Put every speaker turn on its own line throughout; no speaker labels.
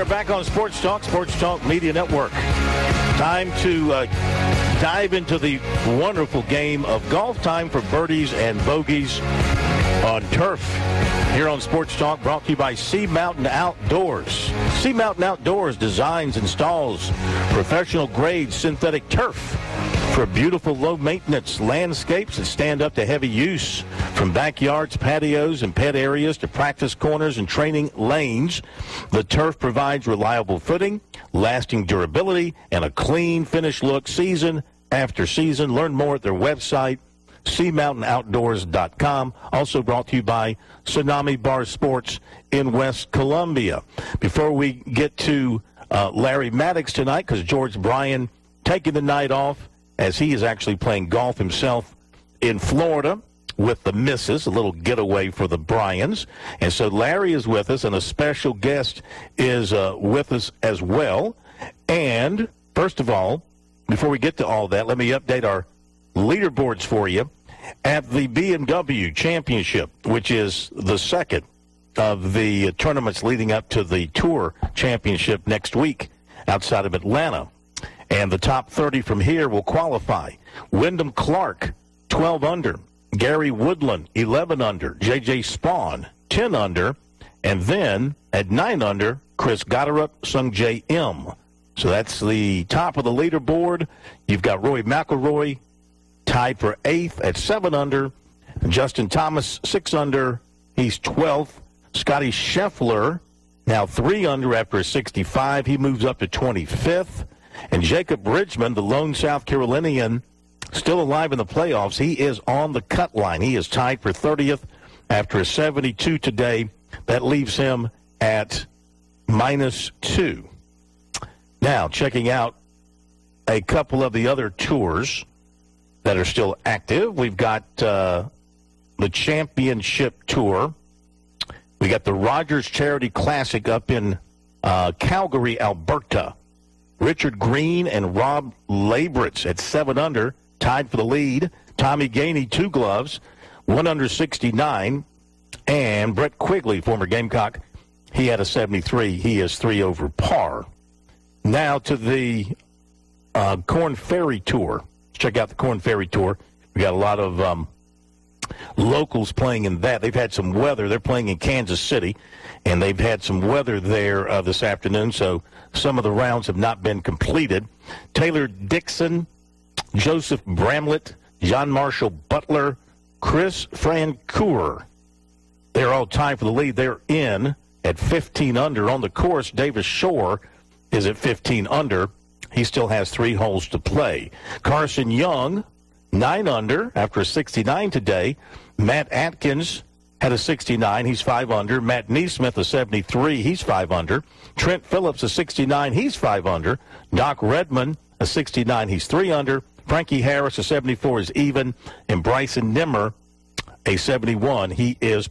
are back on Sports Talk Media Network. Time to dive into the wonderful game of golf. Time for birdies and bogeys on turf. Here on Sports Talk, brought to you by Sea Mountain Outdoors. Sea Mountain Outdoors designs, installs professional-grade synthetic turf for beautiful, low-maintenance landscapes that stand up to heavy use. From backyards, patios, and pet areas to practice corners and training lanes, the turf provides reliable footing, lasting durability, and a clean, finished look season after season. Learn more at their website, SeaMountainOutdoors.com. Also brought to you by Tsunami Bar Sports in West Columbia. Before we get to Larry Maddox tonight, because George Bryan taking the night off, as he is actually playing golf himself in Florida with the missus, a little getaway for the Bryans. And so Larry is with us, and a special guest is with us as well. And first of all, before we get to all that, let me update our leaderboards for you. At the BMW Championship, which is the second of the tournaments leading up to the Tour Championship next week outside of Atlanta. And the top 30 from here will qualify. Wyndham Clark, 12 under. Gary Woodland, 11 under. J.J. Spawn, 10 under. And then at 9 under, Chris Gotterup, Sungjae M. So that's the top of the leaderboard. You've got Rory McIlroy tied for 8th at 7 under. Justin Thomas, 6 under. He's 12th. Scotty Scheffler, now 3 under after a 65. He moves up to 25th. And Jacob Bridgman, the lone South Carolinian, still alive in the playoffs. He is on the cut line. He is tied for 30th after a 72 today. That leaves him at -2. Now, checking out a couple of the other tours that are still active. We've got the Championship Tour. We got the Rogers Charity Classic up in Calgary, Alberta. Richard Green and Rob Labritz at 7 under, tied for the lead. Tommy Gainey, 2 gloves, 1 under 69. And Brett Quigley, former Gamecock, he had a 73. He is 3 over par. Now to the Korn Ferry Tour. Check out the Korn Ferry Tour. We got a lot of locals playing in that. They've had some weather. They're playing in Kansas City, and they've had some weather there this afternoon, so some of the rounds have not been completed. Taylor Dixon, Joseph Bramlett, John Marshall Butler, Chris Francoeur. They're all tied for the lead. They're in at 15 under. On the course, Davis Shore is at 15 under. He still has 3 holes to play. Carson Young, 9 under after a 69 today. Matt Atkins had a 69. He's 5 under. Matt Neesmith, a 73. He's 5 under. Trent Phillips, a 69. He's 5 under. Doc Redman, a 69. He's 3 under. Frankie Harris, a 74, is even. And Bryson Nimmer, a 71. He is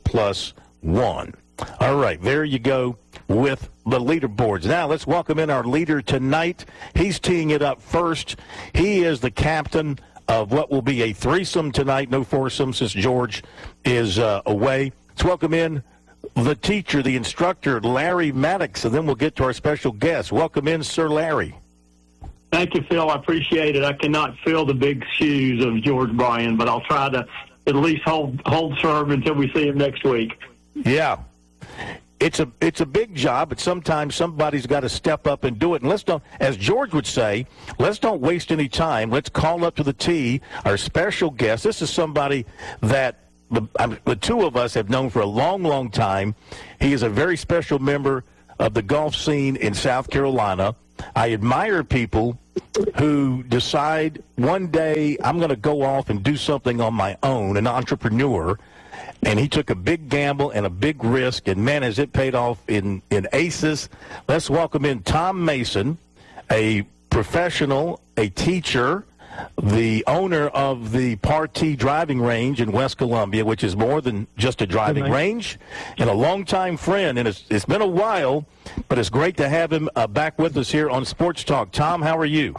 +1. All right, there you go with the leaderboards. Now let's welcome in our leader tonight. He's teeing it up first. He is the captain of what will be a threesome tonight. No foursome since George is away. Let's welcome in the teacher, the instructor, Larry Maddox, and then we'll get to our special guest. Welcome in, Sir Larry.
Thank you, Phil. I appreciate it. I cannot fill the big shoes of George Bryan, but I'll try to at least hold serve until we see him next week.
Yeah. It's a big job, but sometimes somebody's got to step up and do it. And let's don't, as George would say, let's don't waste any time. Let's call up to the tee our special guest. This is somebody that the two of us have known for a long, long time. He is a very special member of the golf scene in South Carolina. I admire people who decide one day I'm going to go off and do something on my own, an entrepreneur. And he took a big gamble and a big risk, and, man, has it paid off in aces. Let's welcome in Tom Mason, a professional, a teacher, the owner of the Partee driving range in West Columbia, which is more than just a driving range, and a longtime friend. And it's been a while, but it's great to have him back with us here on Sports Talk. Tom, how are you?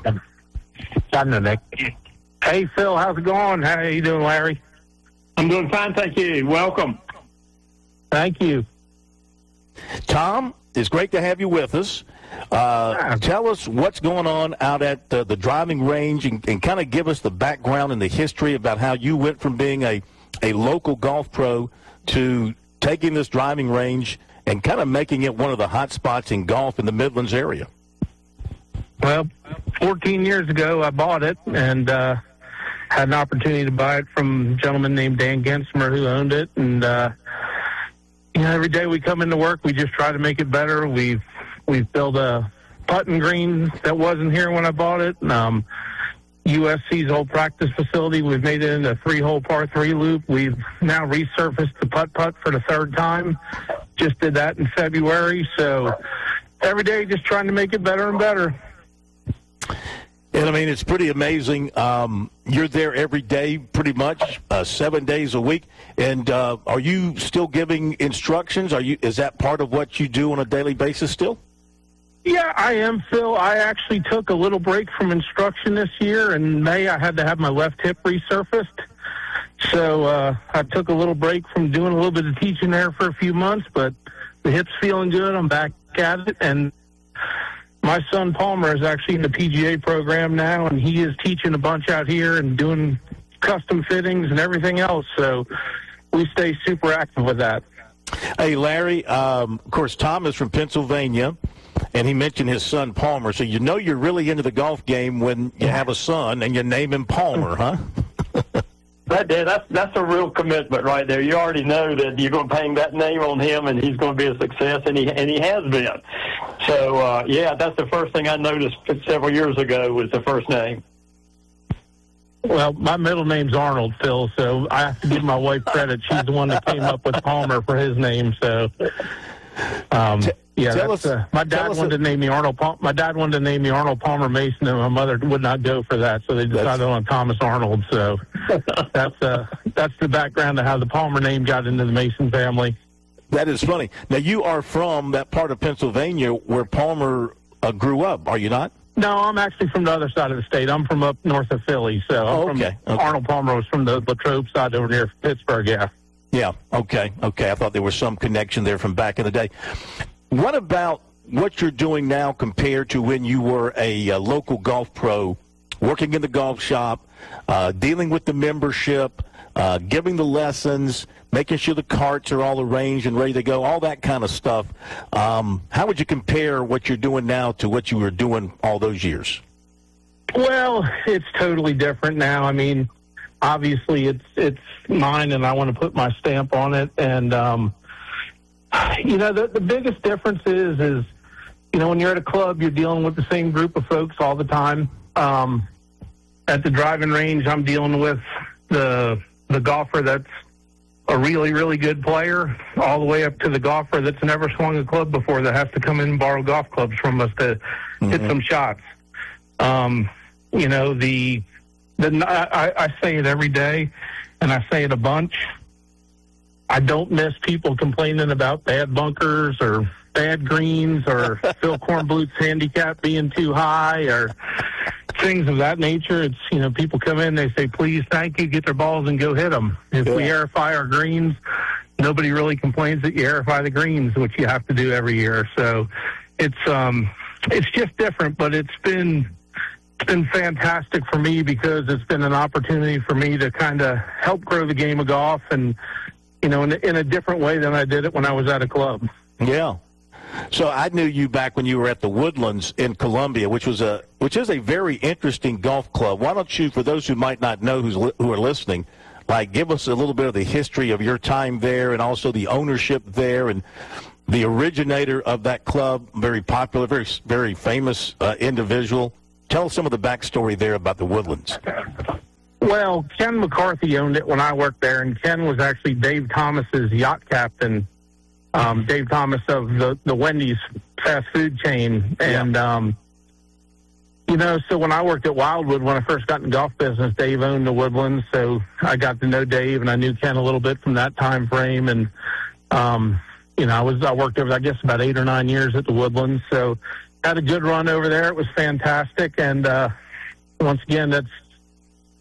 Hey, Phil, how's it going? How are you doing, Larry?
I'm doing fine, thank you. Welcome.
Thank you.
Tom, it's great to have you with us. Tell us what's going on out at the driving range and kind of give us the background and the history about how you went from being a local golf pro to taking this driving range and kind of making it one of the hot spots in golf in the Midlands area.
Well, 14 years ago, I bought it and had an opportunity to buy it from a gentleman named Dan Gensmer who owned it. And, every day we come into work, we just try to make it better. We've built a putting green that wasn't here when I bought it. USC's old practice facility, we've made it into a 3-hole par 3 loop. We've now resurfaced the putt-putt for the 3rd time. Just did that in February. So every day just trying to make it better and better.
And, I mean, it's pretty amazing. You're there every day pretty much, 7 days a week. And are you still giving instructions? Is that part of what you do on a daily basis still?
Yeah, I am, Phil. I actually took a little break from instruction this year. In May, I had to have my left hip resurfaced. So I took a little break from doing a little bit of teaching there for a few months. But the hip's feeling good. I'm back at it. And my son Palmer is actually in the PGA program now, and he is teaching a bunch out here and doing custom fittings and everything else. So we stay super active with that.
Hey, Larry, of course, Tom is from Pennsylvania, and he mentioned his son Palmer. So you're really into the golf game when you have a son and you name him Palmer, huh?
That's a real commitment right there. You already know that you're going to hang that name on him, and he's going to be a success, and he has been. So, that's the first thing I noticed several years ago was the first name.
Well, my middle name's Arnold, Phil, so I have to give my wife credit. She's the one that came up with Palmer for his name. So, my dad wanted to name me Arnold. My dad wanted to name me Arnold Palmer Mason, and my mother would not go for that, so they decided on Thomas Arnold. So that's the background of how the Palmer name got into the Mason family.
That is funny. Now, you are from that part of Pennsylvania where Palmer grew up, are you not?
No, I'm actually from the other side of the state. I'm from up north of Philly. So Arnold Palmer was from the Latrobe side over near Pittsburgh, yeah.
Yeah, okay. I thought there was some connection there from back in the day. What about what you're doing now compared to when you were a local golf pro, working in the golf shop, dealing with the membership, giving the lessons, making sure the carts are all arranged and ready to go, all that kind of stuff? How would you compare what you're doing now to what you were doing all those years?
Well, it's totally different now. I mean, obviously it's mine, and I want to put my stamp on it. And, the biggest difference is, when you're at a club, you're dealing with the same group of folks all the time. At the driving range, I'm dealing with the golfer that's a really, really good player, all the way up to the golfer that's never swung a club before that has to come in and borrow golf clubs from us to hit some shots. I say it every day, and I say it a bunch. I don't miss people complaining about bad bunkers or bad greens or Phil Kornblut's handicap being too high or things of that nature. It's, people come in, they say, please, thank you, get their balls and go hit them. If we aerify our greens, nobody really complains that you aerify the greens, which you have to do every year. So it's just different, but it's been fantastic for me because it's been an opportunity for me to kind of help grow the game of golf and, in a different way than I did it when I was at a club. Yeah.
So I knew you back when you were at the Woodlands in Columbia, which is a very interesting golf club. Why don't you, for those who might not know who are listening, give us a little bit of the history of your time there and also the ownership there and the originator of that club, very popular, very, very famous individual. Tell us some of the backstory there about the Woodlands.
Well, Ken McCarthy owned it when I worked there, and Ken was actually Dave Thomas's yacht captain. Dave Thomas of the Wendy's fast food chain. And, so when I worked at Wildwood, when I first got in the golf business, Dave owned the Woodlands. So I got to know Dave, and I knew Ken a little bit from that time frame. And, I worked over, I guess, about 8 or 9 years at the Woodlands. So had a good run over there. It was fantastic. And once again,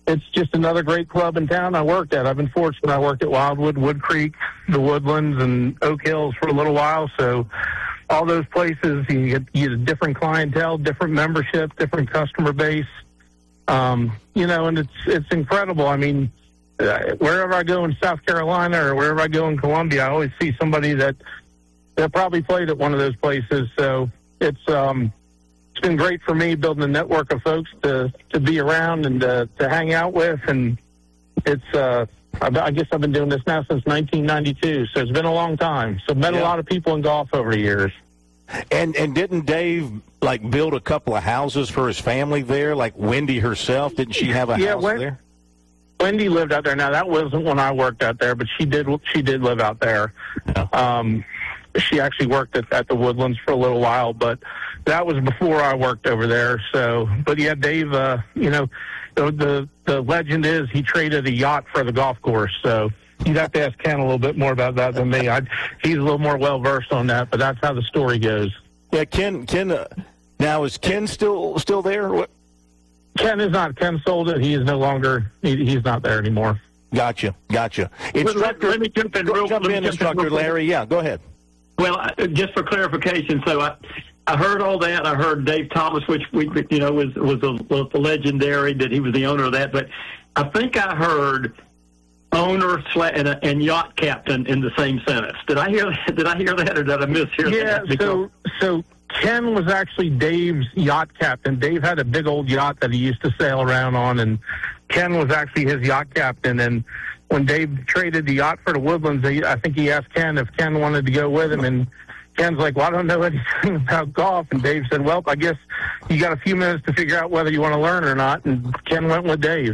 it's just another great club in town I worked at. I've been fortunate. I worked at Wildwood, Wood Creek, the Woodlands, and Oak Hills for a little while. So all those places, you get a different clientele, different membership, different customer base. You know, and it's incredible. I mean, wherever I go in South Carolina or wherever I go in Columbia, I always see somebody that probably played at one of those places. So it's been great for me building a network of folks to be around and to hang out with. And it's I guess I've been doing this now since 1992, so it's been a long time. So met a lot of people in golf over the years.
And didn't Dave like build a couple of houses for his family there? Like Wendy herself, didn't she have a house there?
Wendy lived out there. Now that wasn't when I worked out there, but she did live out there. Yeah. She actually worked at the Woodlands for a little while, but that was before I worked over there. So, but yeah, Dave, you know, the legend is he traded a yacht for the golf course. So you'd have to ask Ken a little bit more about that than me. He's a little more well-versed on that, but that's how the story goes.
Yeah, Ken, now is Ken still there? What?
Ken is not. Ken sold it. He is no longer, he's not there anymore.
Gotcha. Instructor,
let me jump in,
Instructor Larry. Yeah, go ahead.
Well, just for clarification, so I heard all that. I heard Dave Thomas, which was the legendary that he was the owner of that. But I think I heard owner and yacht captain in the same sentence. Did I hear that? Did I hear that, or did I mishear that?
Yeah. So Ken was actually Dave's yacht captain. Dave had a big old yacht that he used to sail around on, and Ken was actually his yacht captain. And when Dave traded the yacht for the Woodlands, I think he asked Ken if Ken wanted to go with him, and Ken's like, well, I don't know anything about golf. And Dave said, well, I guess you got a few minutes to figure out whether you want to learn or not. And Ken went with Dave.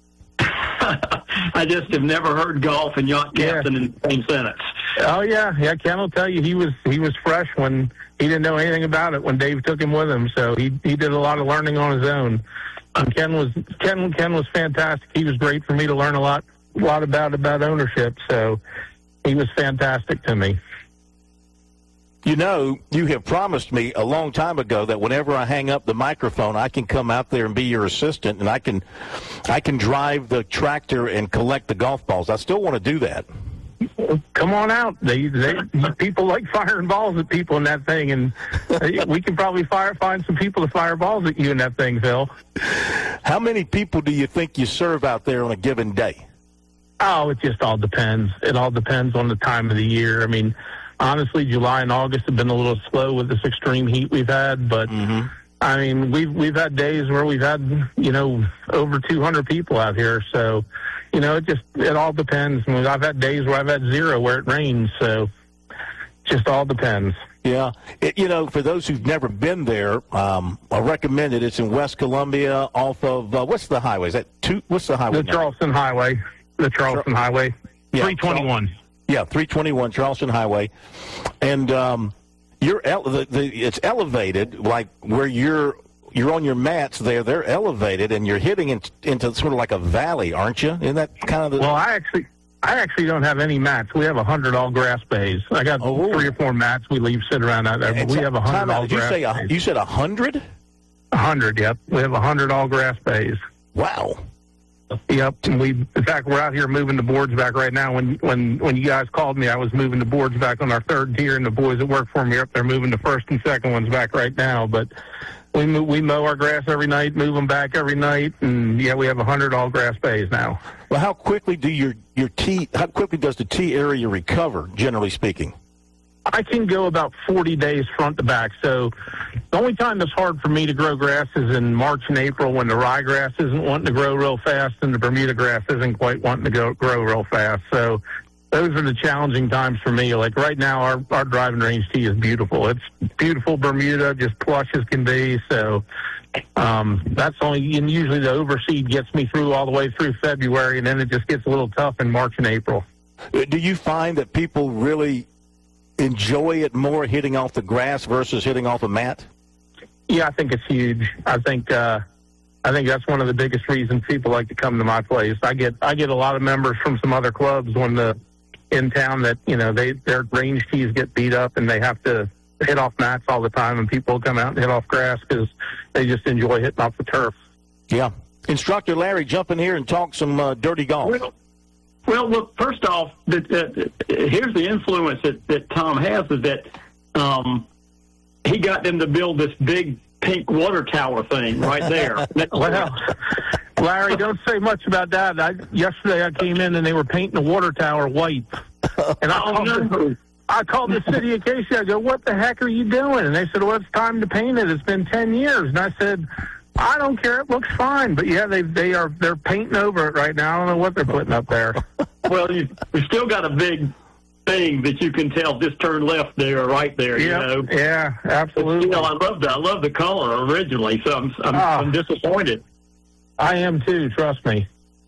I just have never heard golf and yacht captain in the same sentence.
Oh, yeah. Ken will tell you he was fresh when he didn't know anything about it when Dave took him with him. So he did a lot of learning on his own. Ken was fantastic. He was great for me to learn a lot about ownership. So he was fantastic to me.
You know, you have promised me a long time ago that whenever I hang up the microphone, I can come out there and be your assistant, and I can drive the tractor and collect the golf balls. I still want to do that.
Come on out. People like firing balls at people in that thing, and we can probably find some people to fire balls at you in that thing, Phil.
How many people do you think you serve out there on a given day?
Oh, it just all depends. It all depends on the time of the year. I mean, honestly, July and August have been a little slow with this extreme heat we've had, but I mean, we've had days where we've had, you know, over 200 people out here. So, you know, it all depends. I mean, I've had days where I've had 0 where it rains. So, just all depends.
Yeah. You know, for those who've never been there, I recommend it. It's in West Columbia off of, what's the highway? What's the highway?
The Charleston Highway. The Charleston Highway.
Yeah,
321.
Yeah, 321 Charleston Highway. And it's elevated, like where you're on your mats there. They're elevated, and you're hitting into sort of like a valley, aren't you? Isn't that kind of the...
Well, I actually don't have any mats. We have 100 all grass bays. I got 3 or 4 mats we leave sit around out there, but we have 100 all grass bays.
You said 100?
100, yep. We have 100 all grass bays.
Wow.
Yep, and in fact, we're out here moving the boards back right now. When you guys called me, I was moving the boards back on our 3rd tier, and the boys that work for me are up there moving the 1st and 2nd ones back right now. But we mow our grass every night, move them back every night, and yeah, we have 100 all grass bays now.
Well, how quickly does the tee area recover, generally speaking?
I can go about 40 days front to back. So the only time that's hard for me to grow grass is in March and April when the ryegrass isn't wanting to grow real fast and the Bermuda grass isn't quite wanting to grow real fast. So those are the challenging times for me. Like right now, our driving range tee is beautiful. It's beautiful Bermuda, just plush as can be. So that's only, and usually the overseed gets me through all the way through February, and then it just gets a little tough in March and April.
Do you find that people really enjoy it more hitting off the grass versus hitting off a mat?
Yeah, I think it's huge. I think that's one of the biggest reasons people like to come to my place. I get a lot of members from some other clubs in town that, you know, their range tees get beat up and they have to hit off mats all the time, and people come out and hit off grass because they just enjoy hitting off the turf.
Yeah. Instructor Larry, jump in here and talk some dirty golf.
Well, look, first off, here's the influence that Tom has is that he got them to build this big pink water tower thing right there.
Well, Larry, don't say much about that. Yesterday I came in and they were painting the water tower white. And I called the city of Casey. I go, what the heck are you doing? And they said, well, it's time to paint it. It's been 10 years. And I said, I don't care. It looks fine. But, yeah, they're painting over it right now. I don't know what they're putting up there.
Well, we still got a big thing that you can tell just turn left there or right there, you know.
Yeah, absolutely.
But, I love the color originally, so I'm disappointed.
I am too, trust me.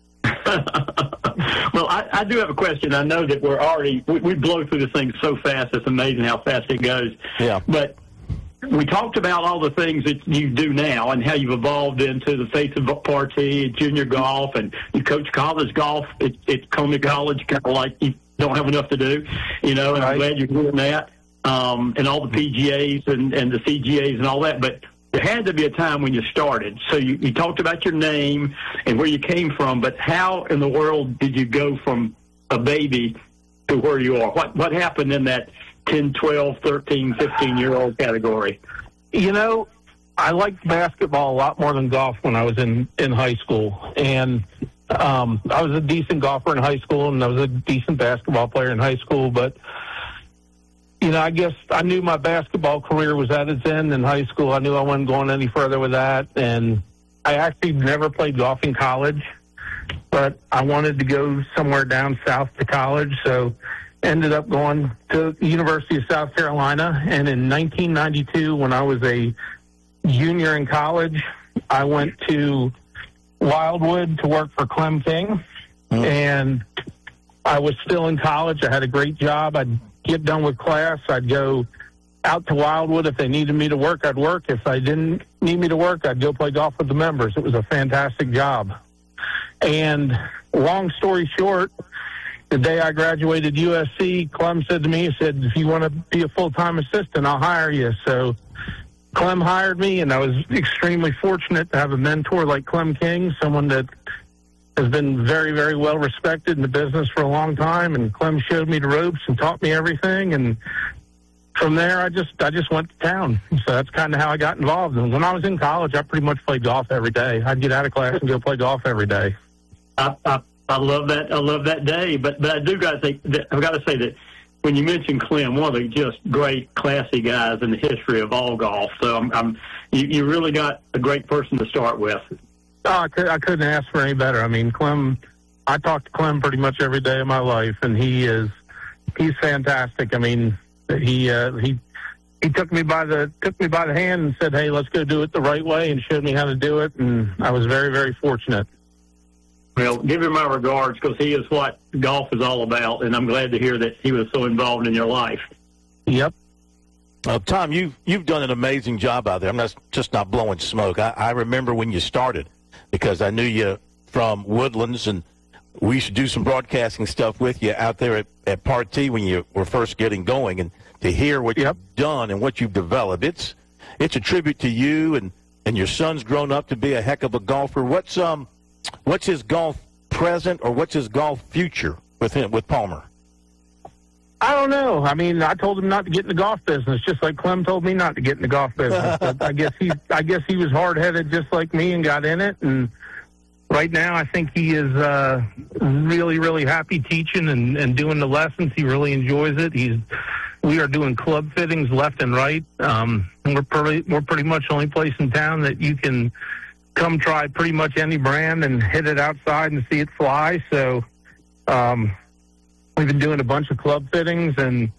Well, I do have a question. I know that we blow through this thing so fast. It's amazing how fast it goes.
Yeah.
But we talked about all the things that you do now and how you've evolved into the face of Partee, junior golf, and you coach college golf at Coney College, kind of like you don't have enough to do, and I'm glad you're doing that, and all the PGAs and the CGAs and all that. But there had to be a time when you started. So you talked about your name and where you came from, but how in the world did you go from a baby to where you are? What happened in that 10, 12, 13, 15-year-old category?
I liked basketball a lot more than golf when I was in high school. And I was a decent golfer in high school, and I was a decent basketball player in high school. But, I guess I knew my basketball career was at its end in high school. I knew I wasn't going any further with that. And I actually never played golf in college, but I wanted to go somewhere down south to college. So ended up going to the University of South Carolina. And in 1992, when I was a junior in college, I went to Wildwood to work for Clem King. And I was still in college. I had a great job. I'd get done with class. I'd go out to Wildwood. If they needed me to work, I'd work. If they didn't need me to work, I'd go play golf with the members. It was a fantastic job. And long story short, the day I graduated USC, Clem said to me, he said, if you want to be a full-time assistant, I'll hire you. So Clem hired me, and I was extremely fortunate to have a mentor like Clem King, someone that has been very, very well respected in the business for a long time. And Clem showed me the ropes and taught me everything. And from there, I just went to town. So that's kind of how I got involved. And when I was in college, I pretty much played golf every day. I'd get out of class and go play golf every day.
I love that. I love that day. But I do got to say that when you mentioned Clem, one of the just great, classy guys in the history of all golf. So you really got a great person to start with.
Oh, I couldn't ask for any better. I mean, Clem, I talk to Clem pretty much every day of my life, and he's fantastic. I mean, he took me by the hand and said, "Hey, let's go do it the right way," and showed me how to do it, and I was very, very fortunate.
Well, give him my regards, because he is what golf is all about, and I'm glad to hear that he was so involved in your life.
Yep.
Tom, you've done an amazing job out there. I'm just not blowing smoke. I remember when you started, because I knew you from Woodlands, and we used to do some broadcasting stuff with you out there at Partee when you were first getting going. And to hear what you've done and what you've developed, it's a tribute to you, and your son's grown up to be a heck of a golfer. What's his golf present, or what's his golf future with Palmer?
I don't know. I mean, I told him not to get in the golf business, just like Clem told me not to get in the golf business. But I guess he was hard-headed just like me and got in it. And right now, I think he is really, really happy teaching and doing the lessons. He really enjoys it. We are doing club fittings left and right. We're pretty much the only place in town that you can come try pretty much any brand and hit it outside and see it fly. So we've been doing a bunch of club fittings, and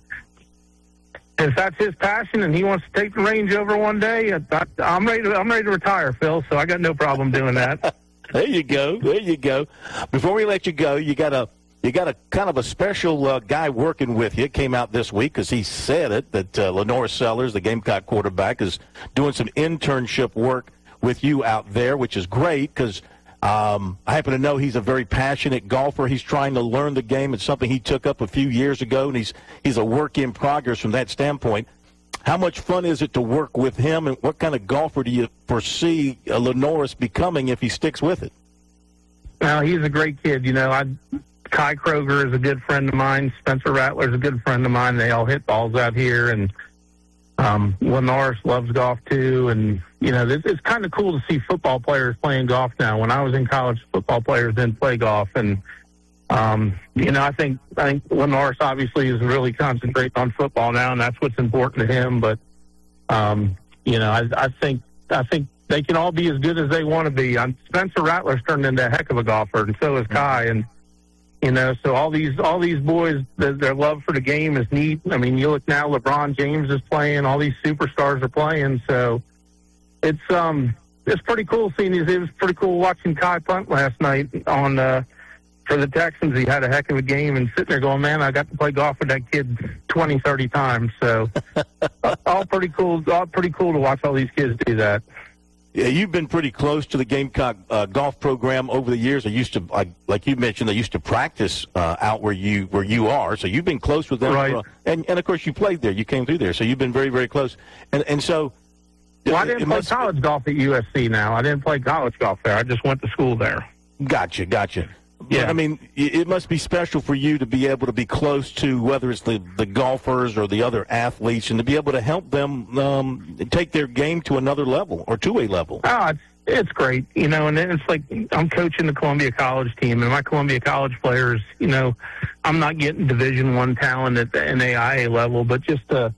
if that's his passion and he wants to take the range over one day, I'm ready to retire, Phil, so I got no problem doing that.
There you go. Before we let you go, you got a kind of a special guy working with you. It came out this week because he said it, that Lenore Sellers, the Gamecock quarterback, is doing some internship work with you out there, which is great, because I happen to know he's a very passionate golfer. He's trying to learn the game. It's something he took up a few years ago, and he's a work in progress from that standpoint. How much fun is it to work with him, and what kind of golfer do you foresee Lenoris becoming if he sticks with it?
Well, he's a great kid. Kai Kroger is a good friend of mine. Spencer Rattler is a good friend of mine. They all hit balls out here, and Lenoris loves golf too. And it's kind of cool to see football players playing golf now. When I was in college, football players didn't play golf, and I think Lenoris obviously is really concentrating on football now, and that's what's important to him. But I think they can all be as good as they want to be. Spencer Rattler's turned into a heck of a golfer, and so is Kai. And so all these boys, their love for the game is neat. I mean, you look now, LeBron James is playing. All these superstars are playing. So it's pretty cool seeing these. It was pretty cool watching Kai punt last night for the Texans. He had a heck of a game, and sitting there going, man, I got to play golf with that kid 20, 30 times. So all pretty cool. All pretty cool to watch all these kids do that.
Yeah, you've been pretty close to the Gamecock golf program over the years. I used to, like you mentioned, they used to practice out where you are. So you've been close with them,
right?
And of course you played there. You came through there, so you've been very, very close. And so,
well, I didn't play college golf at USC. Now I didn't play college golf there. I just went to school there.
Gotcha.
Yeah,
I mean, it must be special for you to be able to be close to whether it's the golfers or the other athletes, and to be able to help them take their game to another level or to a level.
Oh, it's great, and it's like I'm coaching the Columbia College team, and my Columbia College players, I'm not getting Division I talent at the NAIA level, but just to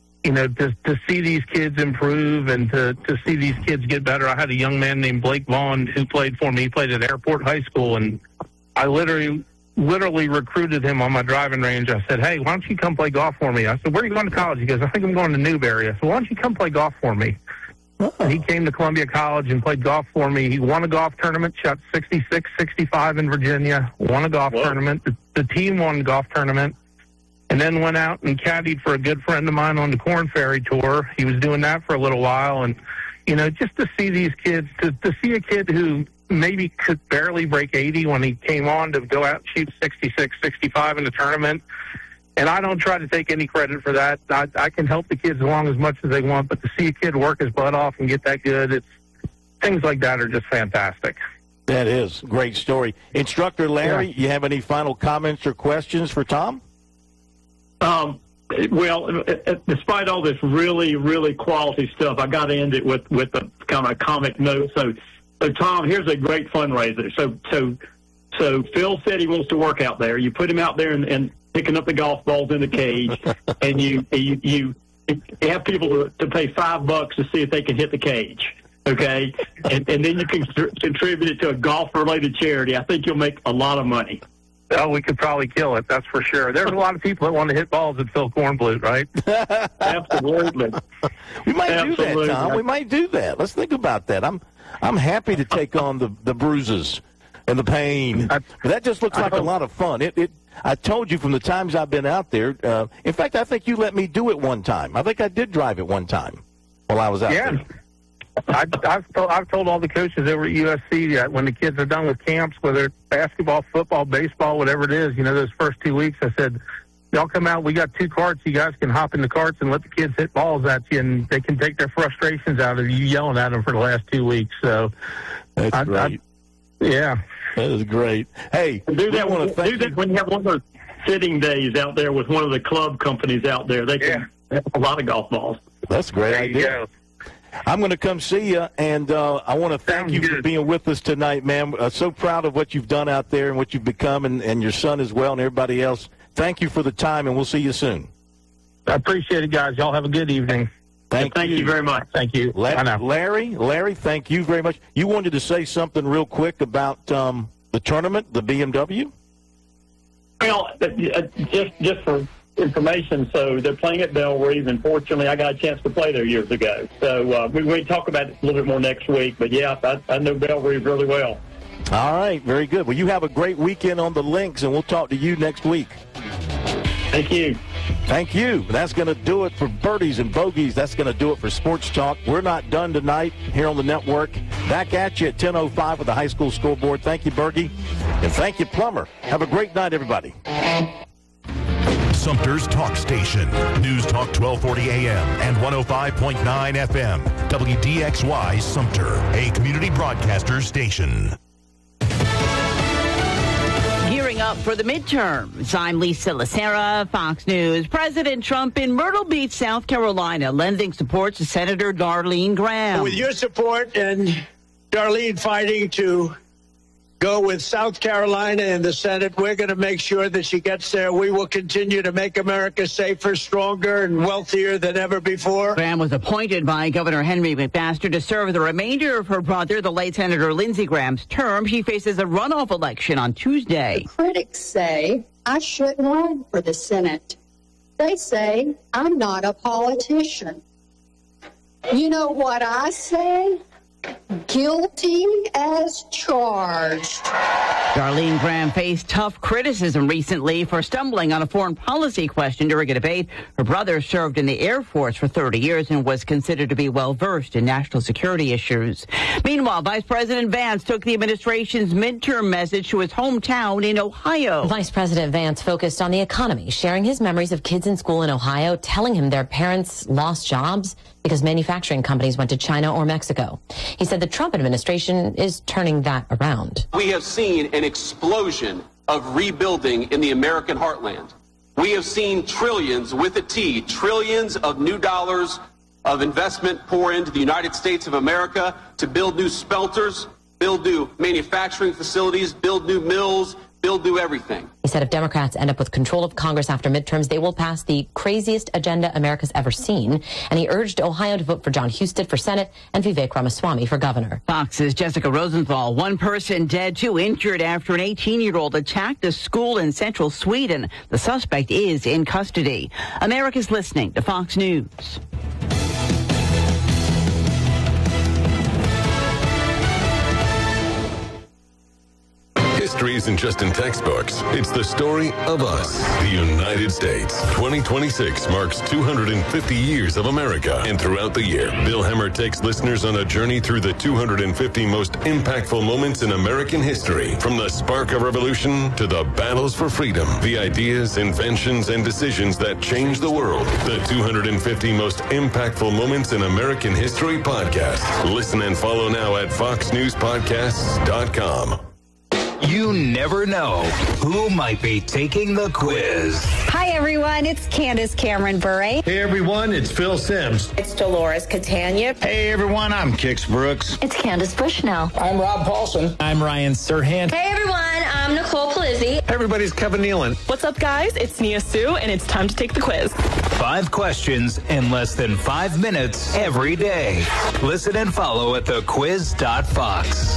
see these kids improve and to see these kids get better. I had a young man named Blake Vaughn who played for me. He played at Airport High School, and I literally recruited him on my driving range. I said, hey, why don't you come play golf for me? I said, where are you going to college? He goes, I think I'm going to Newberry. I said, why don't you come play golf for me? And he came to Columbia College and played golf for me. He won a golf tournament, shot 66, 65 in Virginia, won a golf tournament. The team won the golf tournament, and then went out and caddied for a good friend of mine on the Corn Ferry Tour. He was doing that for a little while. And, just to see these kids, to see a kid who maybe could barely break 80 when he came on to go out and shoot 66, 65 in the tournament. And I don't try to take any credit for that. I can help the kids along as much as they want, but to see a kid work his butt off and get that good, things like that are just fantastic.
That is a great story. Instructor Larry, You have any final comments or questions for Tom?
Well, despite all this really, really quality stuff, I got to end it with a kind of a comic note. So Tom, here's a great fundraiser. So Phil said he wants to work out there. You put him out there and picking up the golf balls in the cage, and you have people to pay $5 to see if they can hit the cage. Okay, and then you can contribute it to a golf-related charity. I think you'll make a lot of money.
Oh, we could probably kill it, that's for sure. There's a lot of people that want to hit balls at Phil Kornblut, right?
Absolutely.
We might do that, Tom. We might do that. Let's think about that. I'm happy to take on the bruises and the pain. But that just looks like a lot of fun. I told you from the times I've been out there. In fact, I think you let me do it one time. I think I did drive it one time while I was out there.
I've told all the coaches over at USC that when the kids are done with camps, whether it's basketball, football, baseball, whatever it is, those first 2 weeks, I said, y'all come out. We got 2 carts. You guys can hop in the carts and let the kids hit balls at you, and they can take their frustrations out of you yelling at them for the last 2 weeks. So
that's great.
Yeah,
that is great. Hey,
do that when you have one of those sitting days out there with one of the club companies out there. They can have a lot of golf balls.
That's a great
there
idea.
You go.
I'm going to come see you, and I want to thank you for being with us tonight, man. So proud of what you've done out there and what you've become, and your son as well and everybody else. Thank you for the time, and we'll see you soon.
I appreciate it, guys. Y'all have a good evening.
Thank you very much.
Thank you.
Larry, thank you very much. You wanted to say something real quick about the tournament, the BMW?
Well, just for information, so they're playing at Belle Reve, and fortunately I got a chance to play there years ago. So we may talk about it a little bit more next week, but yeah, I know Belle Reve really well.
All right, very good. Well, you have a great weekend on the links, and we'll talk to you next week.
Thank you.
Thank you. That's going to do it for Birdies and Bogeys. That's going to do it for Sports Talk. We're not done tonight here on the network. Back at you at 10:05 with the high school scoreboard. Thank you, Bergie. And thank you, Plummer. Have a great night, everybody.
Sumter's talk station. News Talk 1240 AM and 105.9 FM. WDXY Sumter, a community broadcaster station.
Gearing up for the midterms. I'm Lisa Lacera, Fox News. President Trump in Myrtle Beach, South Carolina, lending support to Senator Darlene Graham.
With your support and Darlene fighting to go with South Carolina in the Senate, we're going to make sure that she gets there. We will continue to make America safer, stronger, and wealthier than ever before.
Graham was appointed by Governor Henry McMaster to serve the remainder of her brother, the late Senator Lindsey Graham's term. She faces a runoff election on Tuesday.
The critics say I shouldn't run for the Senate. They say I'm not a politician. You know what I say? Guilty as charged.
Darlene Graham faced tough criticism recently for stumbling on a foreign policy question during a debate. Her brother served in the Air Force for 30 years and was considered to be well-versed in national security issues. Meanwhile, Vice President Vance took the administration's midterm message to his hometown in Ohio.
Vice President Vance focused on the economy, sharing his memories of kids in school in Ohio, telling him their parents lost jobs because manufacturing companies went to China or Mexico. He said the Trump administration is turning that around.
We have seen an explosion of rebuilding in the American heartland. We have seen trillions with a T, trillions of new dollars of investment pour into the United States of America to build new smelters, build new manufacturing facilities, build new mills, build new everything.
He said if Democrats end up with control of Congress after midterms, they will pass the craziest agenda America's ever seen. And he urged Ohio to vote for John Husted for Senate and Vivek Ramaswamy for governor.
Fox's Jessica Rosenthal. One person dead, two injured after an 18-year-old attacked a school in central Sweden. The suspect is in custody. America's listening to Fox News.
History isn't just in textbooks. It's the story of us, the United States. 2026 marks 250 years of America. And throughout the year, Bill Hemmer takes listeners on a journey through the 250 most impactful moments in American history. From the spark of revolution to the battles for freedom, the ideas, inventions, and decisions that changed the world. The 250 most impactful moments in American history podcast. Listen and follow now at foxnewspodcasts.com.
You never know who might be taking the quiz.
Hi, everyone. It's Candace Cameron Bure.
Hey, everyone. It's Phil Sims.
It's Dolores Catania.
Hey, everyone. I'm Kix Brooks.
It's Candace Bushnell.
I'm Rob Paulson.
I'm Ryan Serhant.
Hey, everyone. I'm Nicole Palizzi.
Hey, everybody's Kevin Nealon.
What's up, guys? It's Nia Sue, and it's time to take the quiz.
5 questions in less than 5 minutes every day. Listen and follow at thequiz.fox.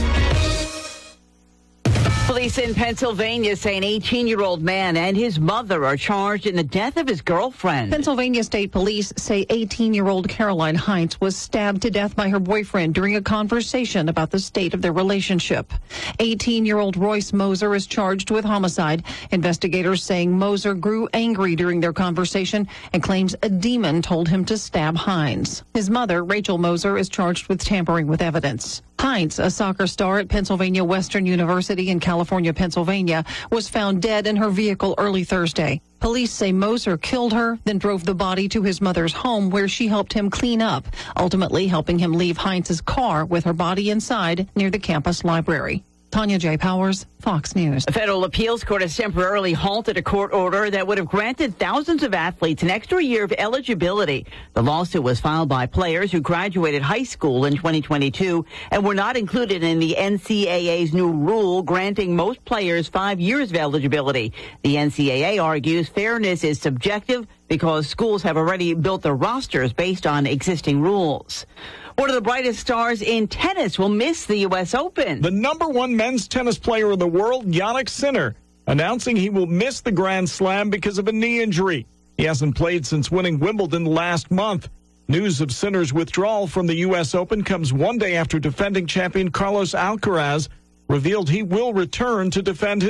Police in Pennsylvania say an 18-year-old man and his mother are charged in the death of his girlfriend.
Pennsylvania State Police say 18-year-old Caroline Heinz was stabbed to death by her boyfriend during a conversation about the state of their relationship. 18-year-old Royce Moser is charged with homicide. Investigators saying Moser grew angry during their conversation and claims a demon told him to stab Heinz. His mother, Rachel Moser, is charged with tampering with evidence. Heinz, a soccer star at Pennsylvania Western University in California, Pennsylvania, was found dead in her vehicle early Thursday. Police say Moser killed her, then drove the body to his mother's home where she helped him clean up, ultimately helping him leave Heinz's car with her body inside near the campus library. Tanya J. Powers, Fox News.
A federal appeals court has temporarily halted a court order that would have granted thousands of athletes an extra year of eligibility. The lawsuit was filed by players who graduated high school in 2022 and were not included in the NCAA's new rule granting most players 5 years of eligibility. The NCAA argues fairness is subjective because schools have already built their rosters based on existing rules. One of the brightest stars in tennis will miss the U.S. Open.
The #1 men's tennis player in the world, Jannik Sinner, announcing he will miss the Grand Slam because of a knee injury. He hasn't played since winning Wimbledon last month. News of Sinner's withdrawal from the U.S. Open comes one day after defending champion Carlos Alcaraz revealed he will return to defend his